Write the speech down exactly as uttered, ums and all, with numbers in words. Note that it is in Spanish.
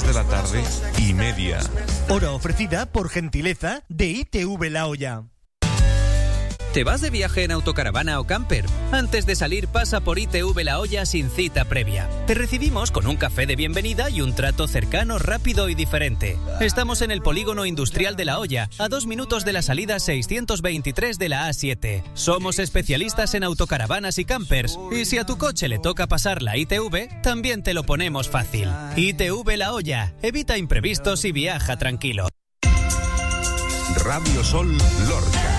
de la tarde y media. Hora ofrecida por gentileza de I T V La Hoya. ¿Te vas de viaje en autocaravana o camper? Antes de salir pasa por I T V La Hoya sin cita previa. Te recibimos con un café de bienvenida y un trato cercano, rápido y diferente. Estamos en el Polígono Industrial de La Hoya, a dos minutos de la salida seiscientos veintitrés de la A siete. Somos especialistas en autocaravanas y campers, y si a tu coche le toca pasar la I T V, también te lo ponemos fácil. I T V La Hoya, evita imprevistos y viaja tranquilo. Radio Sol Lorca.